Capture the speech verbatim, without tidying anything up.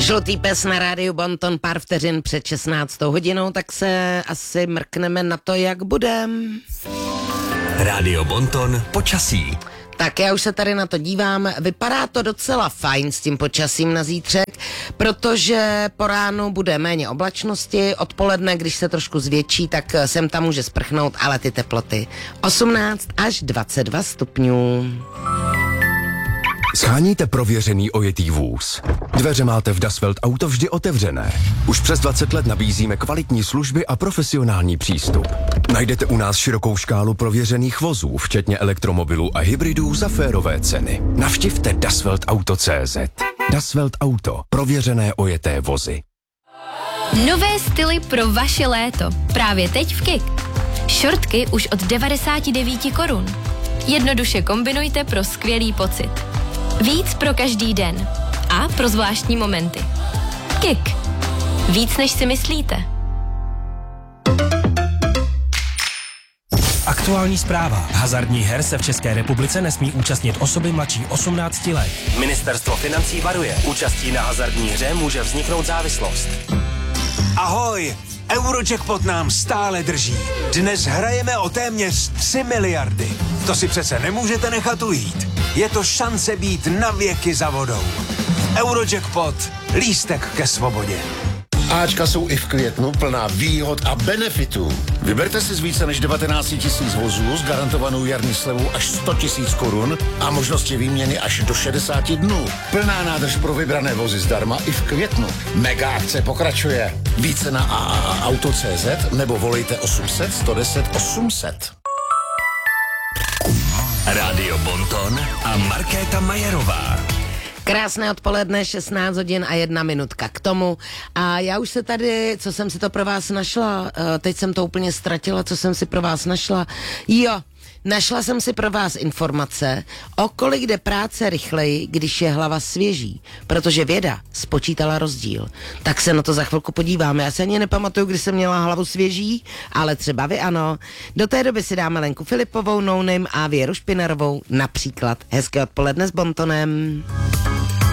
Žlutý pes na rádiu Bonton pár vteřin před šestnáctou hodinou, tak se asi mrkneme na to, jak budem. Rádio Bonton počasí. Tak já už se tady na to dívám, vypadá to docela fajn s tím počasím na zítřek, protože po ránu bude méně oblačnosti, odpoledne, když se trošku zvětší, tak sem tam může sprchnout, ale ty teploty osmnáct až dvacet dva stupňů. Sháníte prověřený ojetý vůz? Dveře máte v Dasvelt Auto vždy otevřené. Už přes dvacet let nabízíme kvalitní služby a profesionální přístup. Najdete u nás širokou škálu prověřených vozů, včetně elektromobilů a hybridů za férové ceny. Navštivte dasvelt auto tečka cé zet. Dasvelt Auto. Prověřené ojeté vozy. Nové styly pro vaše léto. Právě teď v Kik. Šortky už od devadesát devět korun. Jednoduše kombinujte pro skvělý pocit. Víc pro každý den. A pro zvláštní momenty. Kik. Víc, než si myslíte. Aktuální zpráva. Hazardních her se v České republice nesmí účastnit osoby mladší osmnácti let. Ministerstvo financí varuje. Účastí na hazardní hře může vzniknout závislost. Ahoj! Eurojackpot nám stále drží. Dnes hrajeme o téměř tři miliardy. To si přece nemůžete nechat ujít. Je to šance být na věky za vodou. Eurojackpot. Lístek ke svobodě. Ačka jsou i v květnu plná výhod a benefitů. Vyberte si z více než devatenáct tisíc vozů s garantovanou jarní slevou až sto tisíc korun a možnosti výměny až do šedesáti dnů. Plná nádrž pro vybrané vozy zdarma i v květnu. Mega akce pokračuje. Více na a a a auto tečka cé zet nebo volejte osm set, sto deset, osm set. Rádio Bonton a Markéta Majerová. Krásné odpoledne, šestnáct hodin a jedna minutka k tomu. A já už se tady, co jsem si to pro vás našla, teď jsem to úplně ztratila, co jsem si pro vás našla. Jo, našla jsem si pro vás informace, o kolik jde práce rychleji, když je hlava svěží, protože věda spočítala rozdíl. Tak se na to za chvilku podíváme. Já se ani nepamatuju, kdy jsem měla hlavu svěží, ale třeba vy ano. Do té doby si dáme Lenku Filipovou, No Name a Věru Špinarovou například. Hezké odpoledne s Bontonem.